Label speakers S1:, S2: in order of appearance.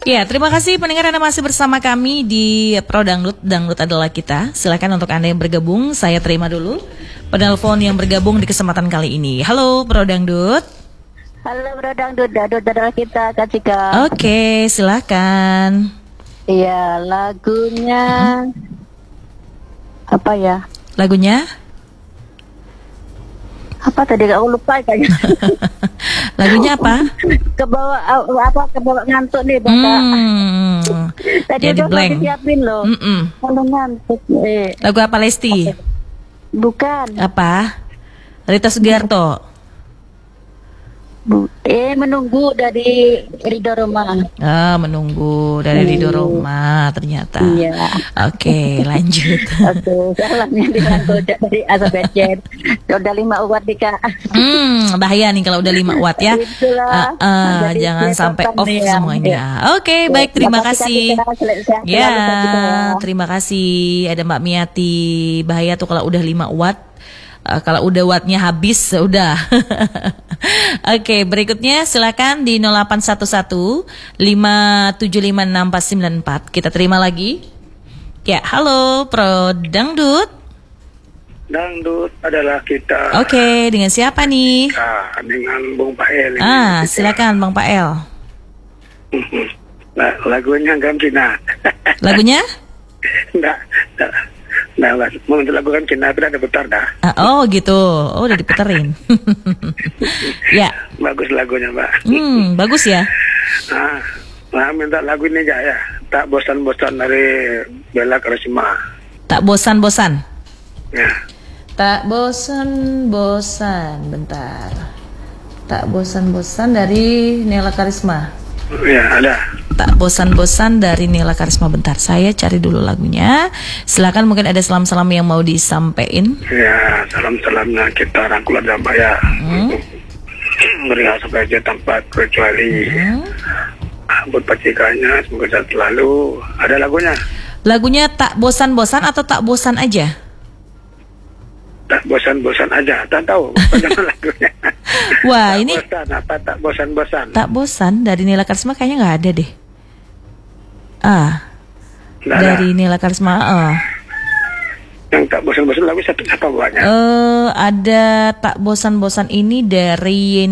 S1: Ya, terima kasih pendengar Anda masih bersama kami di Pro Dangdut. Dangdut adalah kita. Silakan untuk Anda yang bergabung, saya terima dulu penelpon yang bergabung di kesempatan kali ini. Halo Pro Dangdut.
S2: Halo Bro Dangdut, Dangdut adalah kita, Kak Cika.
S1: Oke, silakan.
S2: Iya, lagunya apa ya?
S1: Lagunya?
S2: Apa tadi aku lupa kayaknya.
S1: Lagunya apa?
S2: Kebawa ngantuk nih Bapak. Tadi
S1: Jadi
S2: udah mau
S1: blank.
S2: disiapin loh. Kalau ngantuk.
S1: Lagu apa Lesti?
S2: Bukan.
S1: Apa? Rita Sugiarto.
S2: Menunggu dari Ridho Roma.
S1: Menunggu dari Ridho Roma ternyata.
S2: Iya.
S1: Oke, lanjut.
S2: Oke, salahnya dengan goda dari Azerbaijan. Udah 5 watt nih Kak.
S1: Bahaya nih kalau udah 5 watt ya.
S2: Itulah.
S1: Jangan sampai off
S2: ya.
S1: semuanya. Oke, baik, terima kasih. Ya, terima kasih. Ada Mbak Miati. Bahaya tuh kalau udah 5 watt. Kalau udah wattnya habis, udah. Oke, berikutnya silakan di 0811 575 6494. Kita terima lagi. Ya, halo Pro Dangdut.
S3: Dangdut adalah kita.
S1: Oke, dengan siapa nih?
S3: Dengan Bung Pael.
S1: Silakan Bang Pael.
S3: Lagunya Gamkina.
S1: Lagunya?
S3: Nah, mau untuk lagu Gamkina itu ada putar dah.
S1: Oh gitu, udah diputerin. Ya.
S3: Bagus lagunya Mbak.
S1: Bagus ya.
S3: Minta lagu ini aja ya. Tak bosan-bosan dari Bella Karisma.
S1: Tak bosan-bosan.
S3: Ya.
S1: Tak bosan-bosan, bentar. Tak bosan-bosan dari Nela Karisma.
S3: Ya, ada.
S1: Tak bosan-bosan dari Nela Karisma, bentar. Saya cari dulu lagunya. Silakan, mungkin ada salam-salam yang mau disampaikan.
S3: Ya, salam-salamnya kita rangkul ada Mbak ya. Berikan saja tanpa kecuali. Buat pacikannya semoga sehat selalu. Ada lagunya.
S1: Lagunya tak bosan-bosan atau tak bosan aja?
S3: Tak bosan-bosan aja, tak tahu bagaimana lagunya.
S1: Wah,
S3: tak
S1: ini
S3: bosan, apa tak bosan-bosan?
S1: Tak bosan dari Nela Karisma kayaknya nggak ada deh. Dari Nela Karisma.
S3: Yang tak bosan-bosan lagu satu apa buahnya?
S1: Ada tak bosan-bosan ini dari